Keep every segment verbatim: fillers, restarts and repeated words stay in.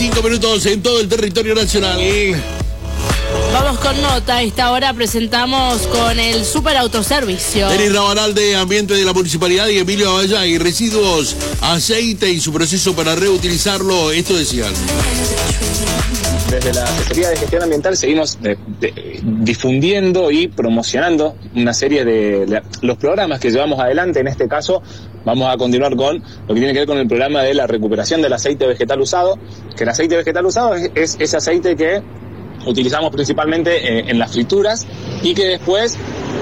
cinco minutos en todo el territorio nacional. Vamos con nota. A esta hora presentamos con el Super Autoservicio. Denis Rabanal de Ambiente de la Municipalidad y Emilio Avallá y residuos, aceite y su proceso para reutilizarlo. Esto decían. Desde la Asesoría de Gestión Ambiental seguimos de, de, difundiendo y promocionando una serie de, de los programas que llevamos adelante. En este caso vamos a continuar con lo que tiene que ver con el programa de la recuperación del aceite vegetal usado, que el aceite vegetal usado es, es ese aceite que utilizamos principalmente eh, en las frituras y que después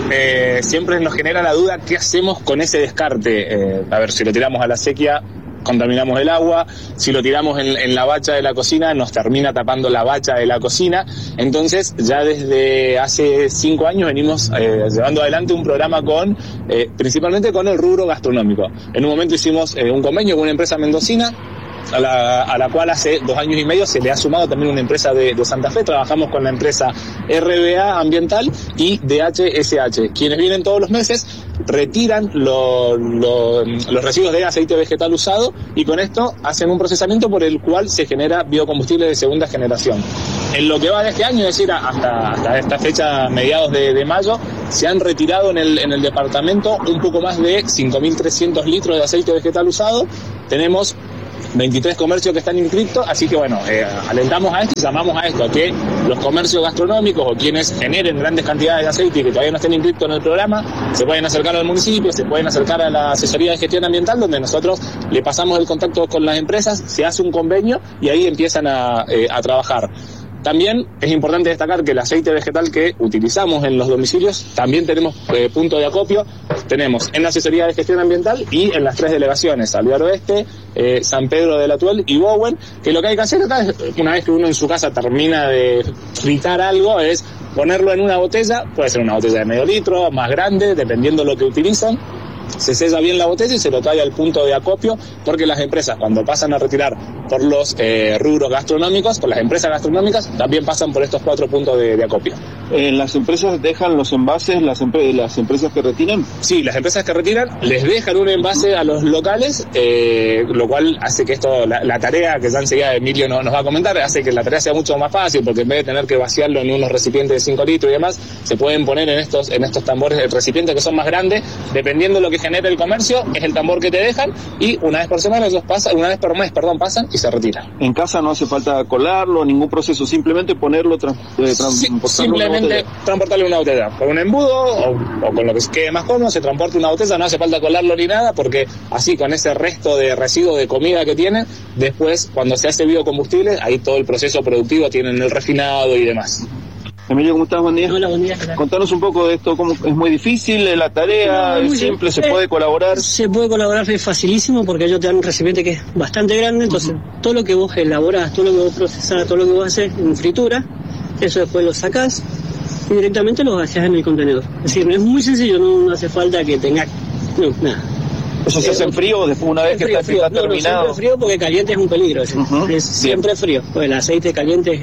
eh, siempre nos genera la duda qué hacemos con ese descarte. Eh, a ver, si lo tiramos a la sequía, contaminamos el agua, si lo tiramos en, en la bacha de la cocina, nos termina tapando la bacha de la cocina. Entonces, ya desde hace cinco años venimos eh, llevando adelante un programa con, eh, principalmente con el rubro gastronómico. En un momento hicimos eh, un convenio con una empresa mendocina, A la, a la cual hace dos años y medio se le ha sumado también una empresa de, de Santa Fe. Trabajamos con la empresa R B A Ambiental y D H S H, quienes vienen todos los meses, retiran lo, lo, los residuos de aceite vegetal usado y con esto hacen un procesamiento por el cual se genera biocombustible de segunda generación. En lo que va de este año, es decir, hasta, hasta esta fecha, mediados de, de mayo, se han retirado en el, en el departamento un poco más de cinco mil trescientos litros de aceite vegetal usado. Tenemos veintitrés comercios que están inscritos, así que bueno, eh, alentamos a esto y llamamos a esto, a que los comercios gastronómicos o quienes generen grandes cantidades de aceite y que todavía no estén inscritos en el programa, se pueden acercar al municipio, se pueden acercar a la Asesoría de Gestión Ambiental, donde nosotros le pasamos el contacto con las empresas, se hace un convenio y ahí empiezan a, eh, a trabajar. También es importante destacar que el aceite vegetal que utilizamos en los domicilios, también tenemos eh, punto de acopio, tenemos en la Asesoría de Gestión Ambiental y en las tres delegaciones, Alvear Oeste, eh, San Pedro del Atuel y Bowen, que lo que hay que hacer acá es, una vez que uno en su casa termina de fritar algo, es ponerlo en una botella, puede ser una botella de medio litro, más grande, dependiendo de lo que utilizan. Se sella bien la botella y se lo trae al punto de acopio, porque las empresas cuando pasan a retirar por los eh, rubros gastronómicos, por las empresas gastronómicas, también pasan por estos cuatro puntos de, de acopio. Eh, ¿Las empresas dejan los envases, las, empre las empresas que retiran? Sí, las empresas que retiran les dejan un envase a los locales, eh, lo cual hace que esto, la, la tarea que ya enseguida Emilio no, nos va a comentar, hace que la tarea sea mucho más fácil, porque en vez de tener que vaciarlo en unos recipientes de cinco litros y demás, se pueden poner en estos, en estos tambores, recipientes que son más grandes, dependiendo de lo que genera el comercio, es el tambor que te dejan, y una vez por semana ellos pasan, una vez por mes, perdón, pasan y se retiran. En casa no hace falta colarlo, ningún proceso, simplemente ponerlo, tra eh, transportarlo. Sí, simplemente transportarle una botella, con un embudo o, o con lo que quede más cómodo, se transporta una botella, no hace falta colarlo ni nada, porque así con ese resto de residuos de comida que tienen, después cuando se hace biocombustible, ahí todo el proceso productivo tienen el refinado y demás. Emilio, ¿cómo estás? Buen día. Hola, buen día. Contanos un poco de esto, ¿cómo es muy difícil la tarea? No, es muy simple, ¿se eh, puede colaborar? Se puede colaborar, es facilísimo, porque ellos te dan un recipiente que es bastante grande, entonces uh-huh. todo lo que vos elaborás, todo lo que vos procesás, todo lo que vos haces en fritura, eso después lo sacás y directamente lo vaciás en el contenedor. Es decir, es muy sencillo, no, no hace falta que tengas, no, nada. ¿Eso se hace en frío o después una vez que está, frío, está no, terminado? No, siempre frío, porque caliente es un peligro, es, uh-huh. es siempre frío, pues el aceite caliente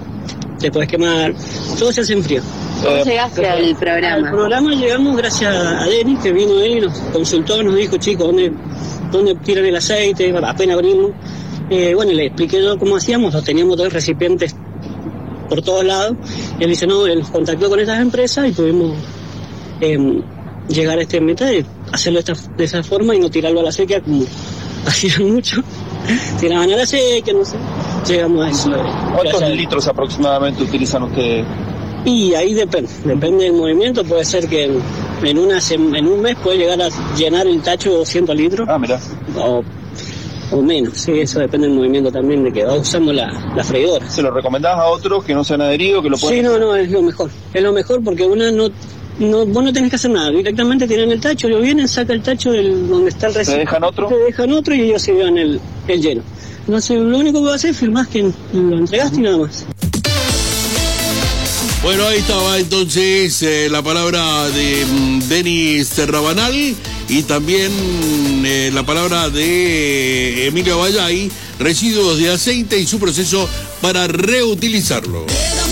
te puedes quemar, todo se hace en frío. ¿Cómo llegaste al programa? Al programa llegamos gracias a Denis, que vino él y nos consultó, nos dijo, chicos, ¿dónde, dónde tiran el aceite? Apenas abrimos. Eh, bueno, le expliqué yo cómo hacíamos, los teníamos dos recipientes por todos lados. Y él dice, no, él nos contactó con estas empresas y pudimos eh, llegar a este meta de hacerlo de, esta, de esa forma y no tirarlo a la sequía como hacían mucho. Tiraban a la sequía, no sé. Llegamos a eso. ¿Cuántos litros aproximadamente utilizan ustedes? Y ahí depende, depende del movimiento. Puede ser que en, en, una, en un mes puede llegar a llenar el tacho de doscientos litros. Ah, mira. O, o menos, sí, eso depende del movimiento también de que va usando la, la freidora. ¿Se lo recomendás a otros que no se han adherido, que lo puedan? Sí, no, no, es lo mejor. Es lo mejor porque una no... No, vos no tenés que hacer nada, directamente tienen el tacho, ellos vienen, saca el tacho del, donde está el recipiente. ¿Te dejan otro? Te dejan otro y ellos se llevan el, el lleno. Entonces lo único que vas a hacer es filmás que lo entregaste y nada más. Bueno, ahí estaba entonces eh, la palabra de mm, Denis Rabanal y también eh, la palabra de Emilio Avallá, residuos de aceite y su proceso para reutilizarlo.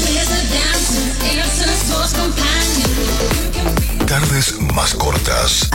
Tardes más cortas.